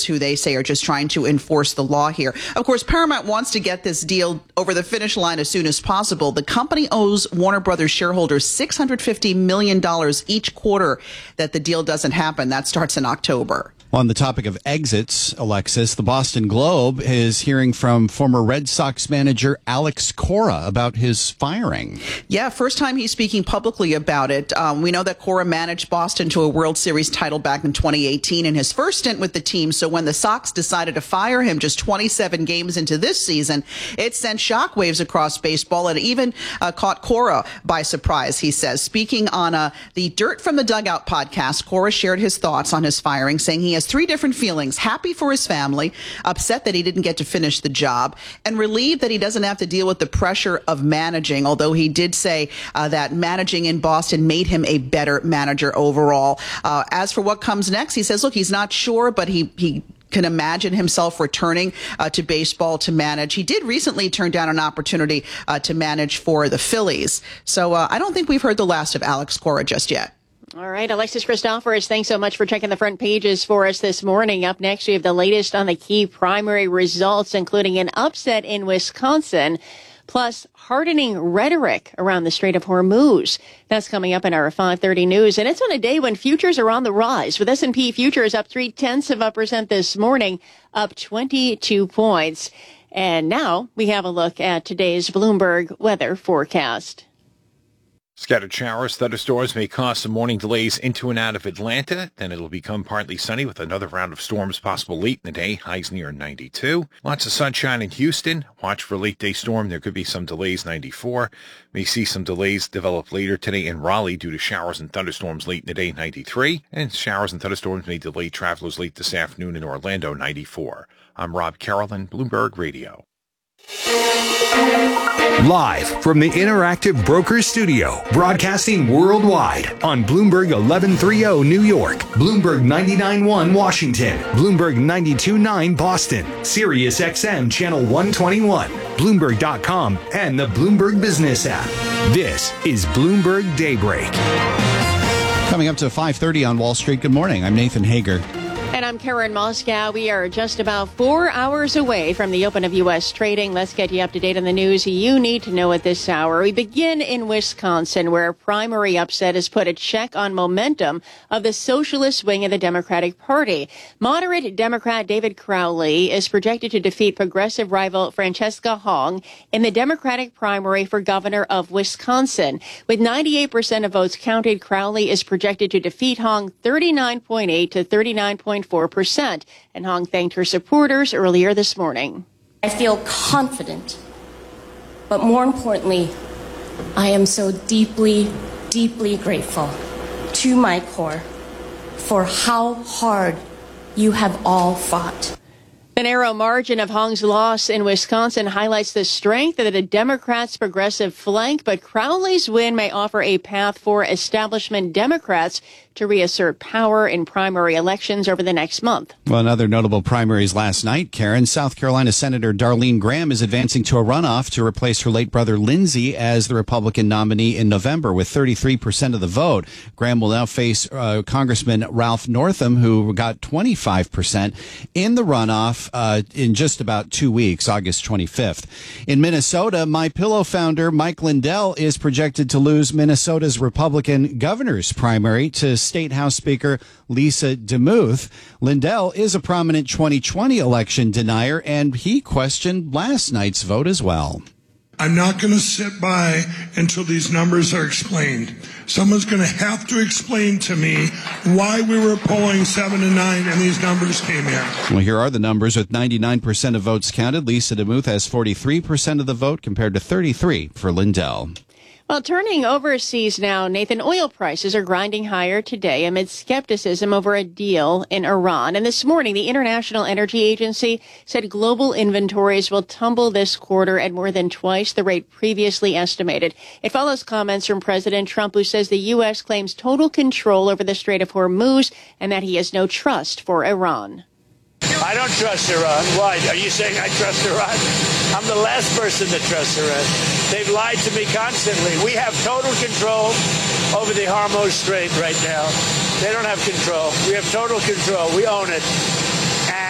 others who they say are just trying to enforce the law here. Of course, Paramount wants to get this deal over the finish line as soon as possible. The company owes Warner Brothers shareholders $650 million each quarter that the deal doesn't happen. That starts in October. On the topic of exits, Alexis, the Boston Globe is hearing from former Red Sox manager Alex Cora about his firing. Yeah, first time he's speaking publicly about it. We know that Cora managed Boston to a World Series title back in 2018 in his first stint with the team. So when the Sox decided to fire him just 27 games into this season, it sent shockwaves across baseball and even caught Cora by surprise, he says. Speaking on the Dirt from the Dugout podcast, Cora shared his thoughts on his firing, saying he has three different feelings: happy for his family, upset that he didn't get to finish the job, and relieved that he doesn't have to deal with the pressure of managing, although he did say that managing in Boston made him a better manager overall. As for what comes next, he says, look, he's not sure, but he can imagine himself returning to baseball to manage. He did recently turn down an opportunity to manage for the Phillies. So I don't think we've heard the last of Alex Cora just yet. All right, Alexis Christoforous, thanks so much for checking the front pages for us this morning. Up next, we have the latest on the key primary results, including an upset in Wisconsin, plus hardening rhetoric around the Strait of Hormuz. That's coming up in our 5:30 news. And it's on a day when futures are on the rise, with S&P futures up 0.3% this morning, up 22 points. And now we have a look at today's Bloomberg weather forecast. Scattered showers, thunderstorms may cause some morning delays into and out of Atlanta. Then it'll become partly sunny with another round of storms possible late in the day. Highs near 92. Lots of sunshine in Houston. Watch for a late day storm. There could be some delays, 94. May see some delays develop later today in Raleigh due to showers and thunderstorms late in the day, 93. And showers and thunderstorms may delay travelers late this afternoon in Orlando, 94. I'm Rob Carrollton, Bloomberg Radio. Live from the Interactive Brokers Studio, broadcasting worldwide on Bloomberg 1130 New York, Bloomberg 99.1 Washington, Bloomberg 92.9 Boston, Sirius XM Channel 121, Bloomberg.com, and the Bloomberg Business app. This is Bloomberg Daybreak. Coming up to 5:30 on Wall Street. Good morning. I'm Nathan Hager. And I'm Karen Moscow. We are just about 4 hours away from the open of U.S. trading. Let's get you up to date on the news you need to know at this hour. We begin in Wisconsin, where a primary upset has put a check on momentum of the socialist wing of the Democratic Party. Moderate Democrat David Crowley is projected to defeat progressive rival Francesca Hong in the Democratic primary for governor of Wisconsin. With 98% of votes counted, Crowley is projected to defeat Hong 39.8 to 39.4%. And Hong thanked her supporters earlier this morning. I feel confident, but more importantly, I am so deeply, deeply grateful to my core for how hard you have all fought. The narrow margin of Hong's loss in Wisconsin highlights the strength of the Democrats' progressive flank, but Crowley's win may offer a path for establishment Democrats to reassert power in primary elections over the next month. Well, another notable primaries last night, Karen. South Carolina Senator Darlene Graham is advancing to a runoff to replace her late brother Lindsey as the Republican nominee in November with 33% of the vote. Graham will now face Congressman Ralph Northam, who got 25% in the runoff in just about 2 weeks, August 25th. In Minnesota, MyPillow founder Mike Lindell is projected to lose Minnesota's Republican governor's primary to State House Speaker Lisa DeMuth. Lindell is a prominent 2020 election denier, and he questioned last night's vote as well. I'm not going to sit by until these numbers are explained. Someone's going to have to explain to me why we were polling 7 to 9 and these numbers came in. Well, here are the numbers. With 99% of votes counted, Lisa DeMuth has 43% of the vote compared to 33% for Lindell. Well, turning overseas now, Nathan, oil prices are grinding higher today amid skepticism over a deal in Iran. And this morning, the International Energy Agency said global inventories will tumble this quarter at more than twice the rate previously estimated. It follows comments from President Trump, who says the U.S. claims total control over the Strait of Hormuz and that he has no trust for Iran. I don't trust Iran. Why? Are you saying I trust Iran? I'm the last person to trust Iran. They've lied to me constantly. We have total control over the Hormuz Strait right now. They don't have control. We have total control. We own it.